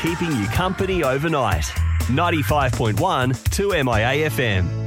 keeping you company overnight. 95.1 2 MIA FM.